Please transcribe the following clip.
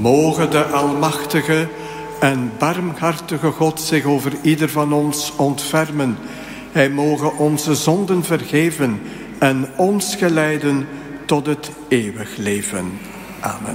Moge de almachtige en barmhartige God zich over ieder van ons ontfermen. Hij moge onze zonden vergeven en ons geleiden tot het eeuwig leven. Amen.